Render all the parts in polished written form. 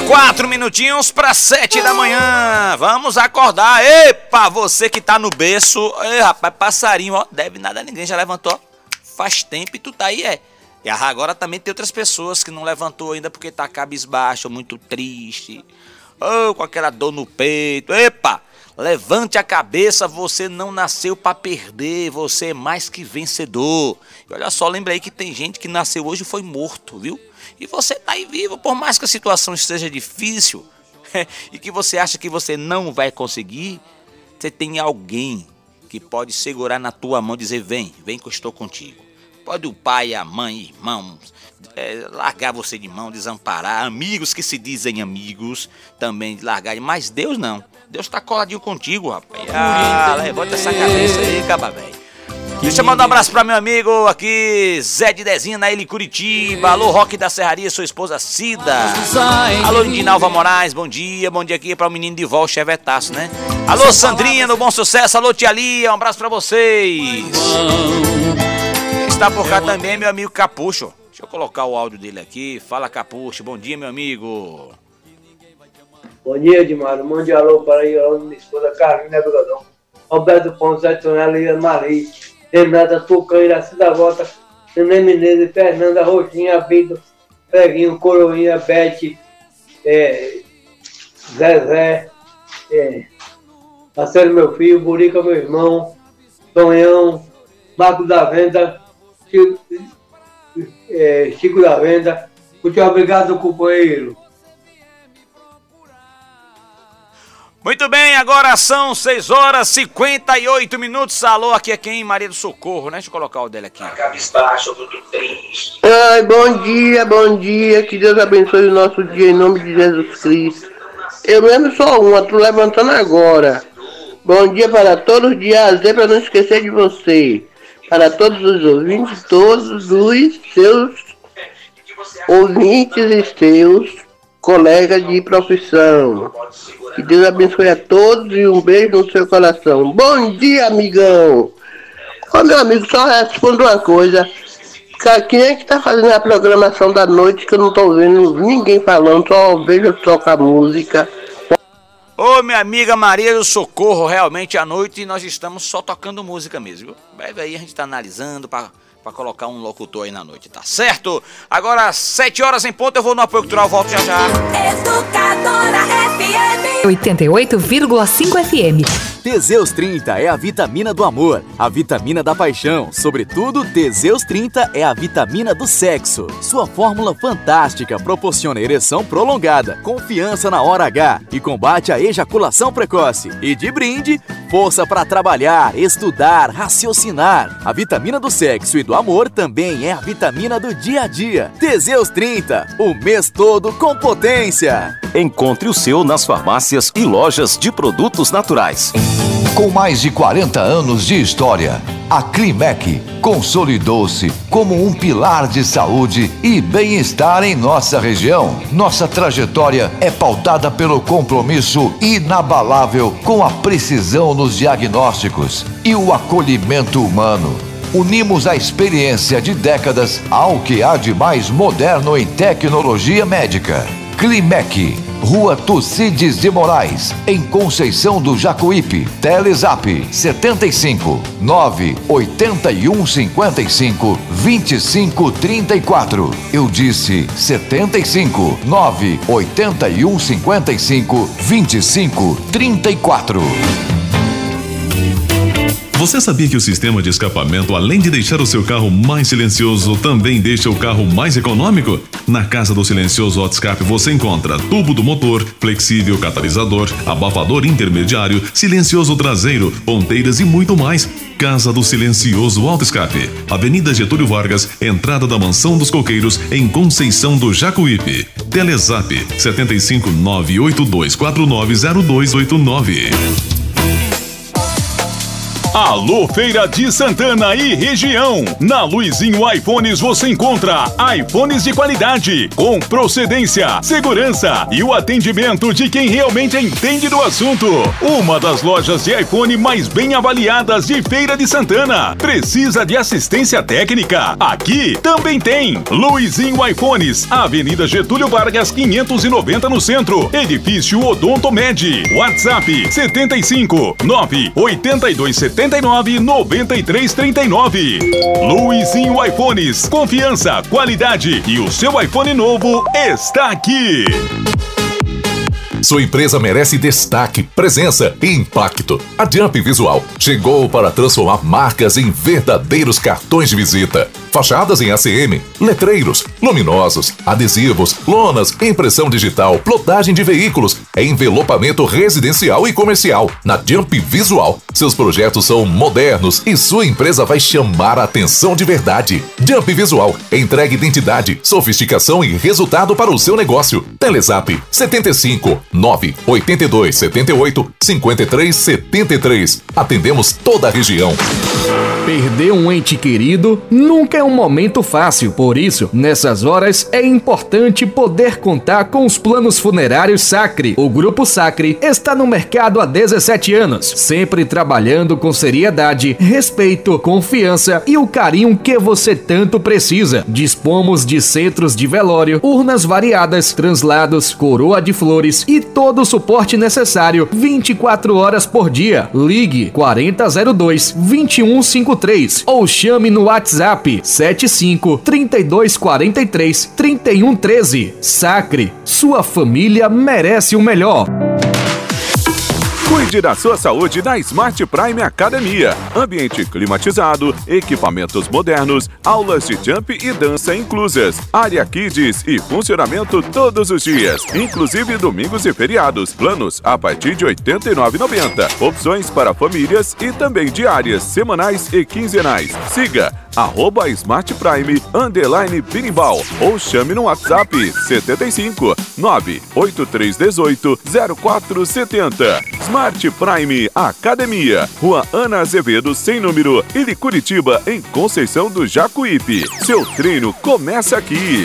4 minutinhos para 7 da manhã. Vamos acordar. Epa, você que tá no berço. Ei, rapaz, passarinho, ó, deve nada a ninguém. Já levantou faz tempo e tu tá aí, é. E agora também tem outras pessoas que não levantou ainda porque tá cabisbaixo, muito triste. Ou com aquela dor no peito. Epa, levante a cabeça, você não nasceu para perder. Você é mais que vencedor. E olha só, lembra aí que tem gente que nasceu hoje e foi morto, viu? E você tá aí vivo, por mais que a situação esteja difícil e que você acha que você não vai conseguir, você tem alguém que pode segurar na tua mão e dizer, vem que eu estou contigo. Pode o pai, a mãe, irmãos, largar você de mão, desamparar, amigos que se dizem amigos também largar, mas Deus não. Deus tá coladinho contigo, rapaz. Levanta essa cabeça aí, caba velho. Deixa eu mandar um abraço pra meu amigo aqui, Zé de Dezinha, na Ilha Curitiba. Alô, Roque da Serraria, sua esposa Cida. Alô, Lindinalva Moraes, bom dia aqui pra o menino de Vol, Chevetaço, né? Alô, Sandrinha, no Bom Sucesso. Alô, Tia Lia, um abraço pra vocês. Está por cá também meu amigo Capucho. Deixa eu colocar o áudio dele aqui. Fala, Capucho, bom dia, meu amigo. Bom dia, Edmar. Mande alô para aí, minha esposa Carolina Bigodão, Roberto Pontes, Tonela e Maria, Renata Tucã, Iracida Volta, Nenê Menezes, Fernanda, Roxinha, Vitor, Peguinho, Coroinha, Bete, Zezé, Marcelo, meu filho, Burica, meu irmão, Tonhão, Marco da Venda, Chico da Venda. Muito obrigado, companheiro. Muito bem, agora são 6 horas e 58 minutos. Alô, aqui é quem? Maria do Socorro, né? Deixa eu colocar o dele aqui. Ai, bom dia. Que Deus abençoe o nosso dia em nome de Jesus Cristo. Eu mesmo sou uma, tô levantando agora. Bom dia para todos de A a Z, para não esquecer de você. Para todos os ouvintes, todos os seus ouvintes e seus colegas de profissão. Que Deus abençoe a todos e um beijo no seu coração. Bom dia, amigão. Ô, meu amigo, só respondo uma coisa. Quem é que tá fazendo a programação da noite que eu não tô vendo ninguém falando, só vejo tocar música. Ô, minha amiga Maria do Socorro, realmente à noite nós estamos só tocando música mesmo, viu? Breve aí a gente tá analisando pra colocar um locutor aí na noite, tá certo? Agora, 7 horas em ponto, eu vou no apoio cultural, volto já já. Educadora FM 88,5 FM. Teseus 30 é a vitamina do amor, a vitamina da paixão. Sobretudo, Teseus 30 é a vitamina do sexo. Sua fórmula fantástica proporciona ereção prolongada, confiança na hora H e combate a ejaculação precoce. E de brinde, força para trabalhar, estudar, raciocinar. A vitamina do sexo e do amor também é a vitamina do dia a dia. Teseus 30, o mês todo com potência. Encontre o seu nas farmácias e lojas de produtos naturais. Com mais de 40 anos de história, a Climec consolidou-se como um pilar de saúde e bem-estar em nossa região. Nossa trajetória é pautada pelo compromisso inabalável com a precisão nos diagnósticos e o acolhimento humano. Unimos a experiência de décadas ao que há de mais moderno em tecnologia médica. Climec, Rua Tucídides de Moraes, em Conceição do Jacuípe. Telezap 75 981 55 25 34. Eu disse 75 981 55 25 34. Você sabia que o sistema de escapamento, além de deixar o seu carro mais silencioso, também deixa o carro mais econômico? Na Casa do Silencioso Auto Escape você encontra tubo do motor, flexível catalisador, abafador intermediário, silencioso traseiro, ponteiras e muito mais. Casa do Silencioso Auto Escape, Avenida Getúlio Vargas, entrada da Mansão dos Coqueiros, em Conceição do Jacuípe. Telezap 75 982 490289. Alô, Feira de Santana e região. Na Luizinho iPhones você encontra iPhones de qualidade, com procedência, segurança e o atendimento de quem realmente entende do assunto. Uma das lojas de iPhone mais bem avaliadas de Feira de Santana. Precisa de assistência técnica? Aqui também tem. Luizinho iPhones, Avenida Getúlio Vargas 590 no centro, edifício Odontomed. WhatsApp 75 982 79 93 39. Luizinho iPhones, confiança, qualidade e o seu iPhone novo está aqui. Sua empresa merece destaque, presença e impacto. A Jump Visual chegou para transformar marcas em verdadeiros cartões de visita. Fachadas em ACM, letreiros, luminosos, adesivos, lonas, impressão digital, plotagem de veículos, envelopamento residencial e comercial. Na Jump Visual, seus projetos são modernos e sua empresa vai chamar a atenção de verdade. Jump Visual entrega identidade, sofisticação e resultado para o seu negócio. Telezap 75 982 78 53 73. Atendemos toda a região. Perder um ente querido nunca é um momento fácil, por isso, nessas horas é importante poder contar com os planos funerários Sacre. O Grupo Sacre está no mercado há 17 anos, sempre trabalhando com seriedade, respeito, confiança e o carinho que você tanto precisa. Dispomos de centros de velório, urnas variadas, translados, coroa de flores e todo o suporte necessário 24 horas por dia. Ligue 4002 2153 ou chame no WhatsApp 75 32 43 31 13. Sacre, sua família merece o melhor. Cuide da sua saúde na Smart Prime Academia. Ambiente climatizado, equipamentos modernos, aulas de jump e dança inclusas, área kids e funcionamento todos os dias, inclusive domingos e feriados. Planos a partir de R$ 89,90. Opções para famílias e também diárias, semanais e quinzenais. Siga @Smart Prime _Birimbau ou chame no WhatsApp 75 98318 0470. Smart Prime Academia, Rua Ana Azevedo, sem número, Ilha Curitiba, em Conceição do Jacuípe. Seu treino começa aqui.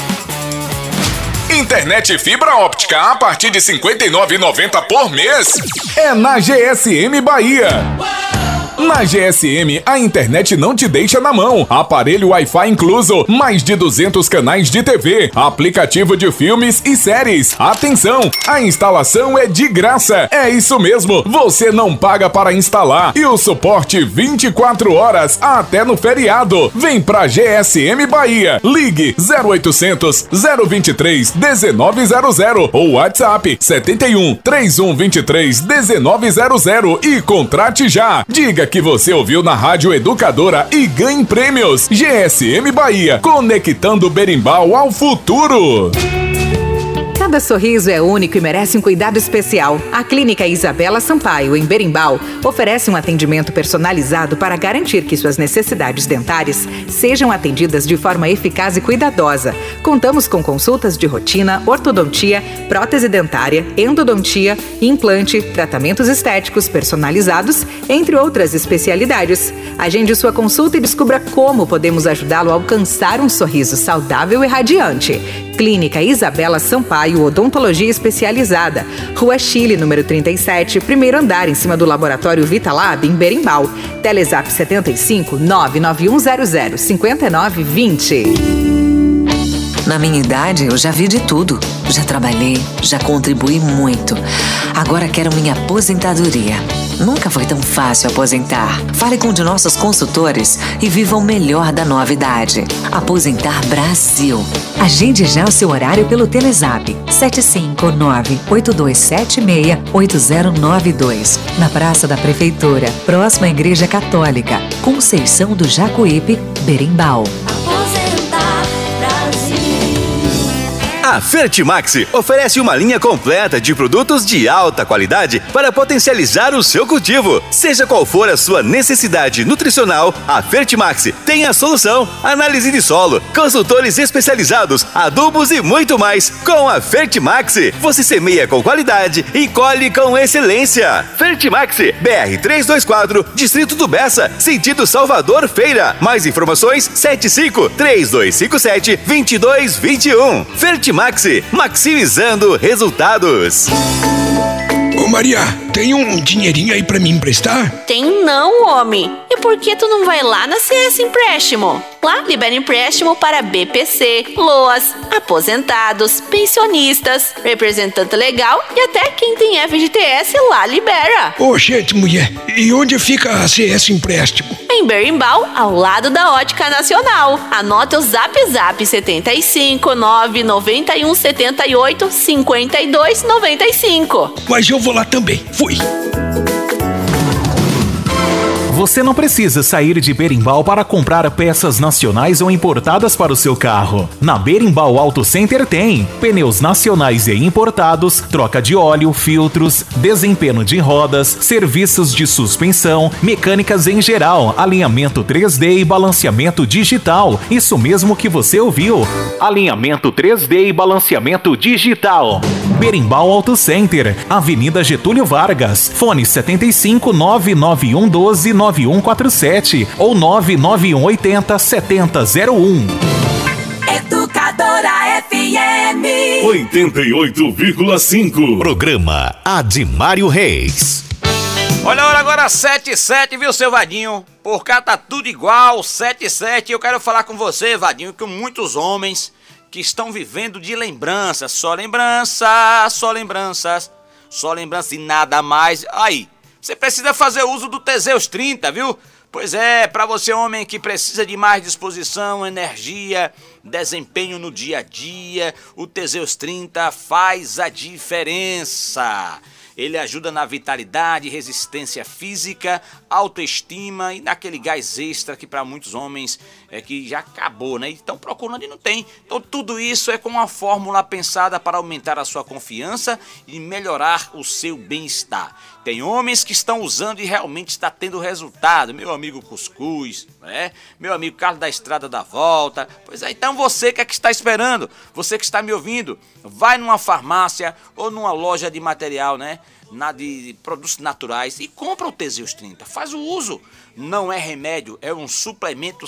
Internet fibra óptica a partir de R$ 59,90 por mês. É na GSM Bahia. Na GSM, a internet não te deixa na mão. Aparelho Wi-Fi incluso, mais de 200 canais de TV, aplicativo de filmes e séries. Atenção, a instalação é de graça. É isso mesmo, você não paga para instalar. E o suporte 24 horas até no feriado. Vem pra GSM Bahia. Ligue 0800 023 1900 ou WhatsApp 71 3123 1900 e contrate já. Diga que você ouviu na Rádio Educadora e ganhe prêmios. GSM Bahia, conectando Berimbau ao futuro. Cada sorriso é único e merece um cuidado especial. A Clínica Isabela Sampaio, em Berimbau, oferece um atendimento personalizado para garantir que suas necessidades dentárias sejam atendidas de forma eficaz e cuidadosa. Contamos com consultas de rotina, ortodontia, prótese dentária, endodontia, implante, tratamentos estéticos personalizados, entre outras especialidades. Agende sua consulta e descubra como podemos ajudá-lo a alcançar um sorriso saudável e radiante. Clínica Isabela Sampaio, Odontologia Especializada, Rua Chile, número 37, primeiro andar, em cima do Laboratório Vitalab, em Berimbau. Telezap 75 99100 5920. Na minha idade, eu já vi de tudo. Já trabalhei, já contribuí muito. Agora quero minha aposentadoria. Nunca foi tão fácil aposentar. Fale com um de nossos consultores e viva o melhor da nova idade. Aposentar Brasil. Agende já o seu horário pelo Telezap 759-8276-8092. Na Praça da Prefeitura, próxima à Igreja Católica, Conceição do Jacuípe, Berimbau. A Fertimax oferece uma linha completa de produtos de alta qualidade para potencializar o seu cultivo. Seja qual for a sua necessidade nutricional, a Fertimax tem a solução. Análise de solo, consultores especializados, adubos e muito mais. Com a Fertimax, você semeia com qualidade e colhe com excelência. Fertimax, BR 324, Distrito do Bessa, sentido Salvador Feira. Mais informações, 75-3257-2221. Fertimax, maximizando resultados. Ô Maria, tem um dinheirinho aí pra me emprestar? Tem não, homem. E por que tu não vai lá na CS Empréstimo? Lá libera empréstimo para BPC, LOAS, aposentados, pensionistas, representante legal e até quem tem FGTS lá libera. Ô, gente, mulher, e onde fica a CS Empréstimo? Em Berimbau, ao lado da Ótica Nacional. Anota o Zap 75 991 78 52 95. Mas eu vou lá também. Fui. Você não precisa sair de Berimbau para comprar peças nacionais ou importadas para o seu carro. Na Berimbau Auto Center tem pneus nacionais e importados, troca de óleo, filtros, desempenho de rodas, serviços de suspensão, mecânicas em geral, alinhamento 3D e balanceamento digital. Isso mesmo que você ouviu. Alinhamento 3D e balanceamento digital. Berimbau Auto Center, Avenida Getúlio Vargas, fone 75 991 12 9147 ou 99180 7001. Educadora FM 88,5. Programa Admário Reis. Olha a hora agora, 7h07, viu, seu Vadinho? Por cá tá tudo igual, 7h07. Eu quero falar com você, Vadinho, que muitos homens que estão vivendo de lembranças, só lembranças, só lembranças, só lembranças e nada mais. Aí, você precisa fazer uso do Teseus 30, viu? Pois é, para você homem que precisa de mais disposição, energia, desempenho no dia a dia, o Teseus 30 faz a diferença. Ele ajuda na vitalidade, resistência física, autoestima e naquele gás extra que para muitos homens é que já acabou, né? Estão procurando e não tem. Então tudo isso é com uma fórmula pensada para aumentar a sua confiança e melhorar o seu bem-estar. Tem homens que estão usando e realmente está tendo resultado. Meu amigo Cuscuz, né? Meu amigo Carlos da Estrada da Volta. Pois é, então você que é que está esperando? Você que está me ouvindo, vai numa farmácia ou numa loja de material, né? De produtos naturais e compra o Teseus 30, faz o uso. Não é remédio, é um suplemento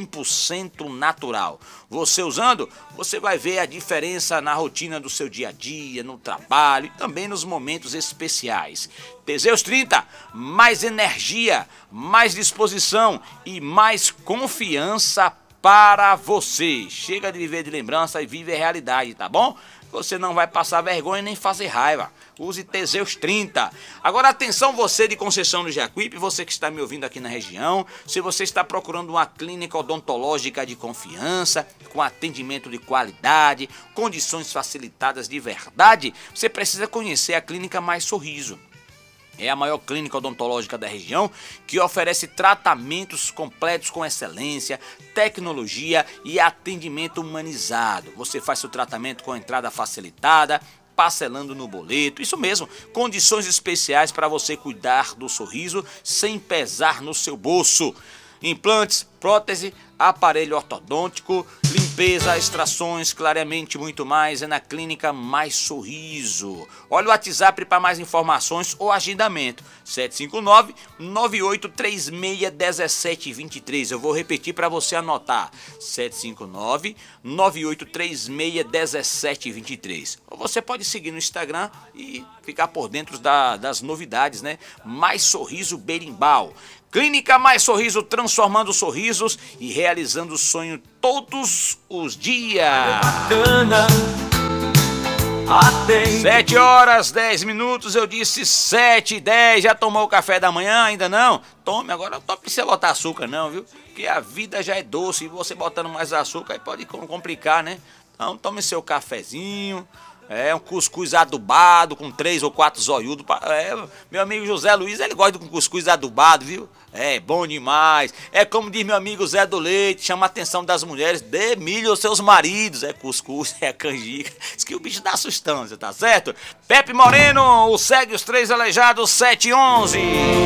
100% natural. Você usando, você vai ver a diferença na rotina do seu dia a dia, no trabalho e também nos momentos especiais. Teseus 30, mais energia, mais disposição e mais confiança para você. Chega de viver de lembrança e vive a realidade, tá bom? Você não vai passar vergonha nem fazer raiva. Use Teseus 30. Agora atenção, você de Conceição do Jacuípe, você que está me ouvindo aqui na região, se você está procurando uma clínica odontológica de confiança, com atendimento de qualidade, condições facilitadas de verdade, você precisa conhecer a Clínica Mais Sorriso. É a maior clínica odontológica da região que oferece tratamentos completos com excelência, tecnologia e atendimento humanizado. Você faz seu tratamento com entrada facilitada, parcelando no boleto, isso mesmo, condições especiais para você cuidar do sorriso sem pesar no seu bolso. Implantes, prótese, aparelho ortodôntico, limpeza, extrações, clareamento e muito mais é na Clínica Mais Sorriso. Olha o WhatsApp para mais informações ou agendamento, 759-9836-1723. Eu vou repetir para você anotar, 759-9836-1723. Ou você pode seguir no Instagram e ficar por dentro das novidades, né? Mais Sorriso Berimbau. Clínica Mais Sorriso, transformando sorrisos e realizando o sonho todos os dias. 7h10, eu disse 7h10. Já tomou o café da manhã? Ainda não? Tome, agora não precisa botar açúcar não, viu? Porque a vida já é doce e você botando mais açúcar aí pode complicar, né? Então tome seu cafezinho, É um cuscuz adubado com 3 ou 4 zoiudos. Meu amigo José Luiz, ele gosta de um cuscuz adubado, viu? É bom demais. É como diz meu amigo Zé do Leite, chama a atenção das mulheres, dê milho aos seus maridos. É cuscuz, é canjica. Diz que o bicho dá sustância, tá certo? Pepe Moreno, o segue os 3 aleijados 7 e 11.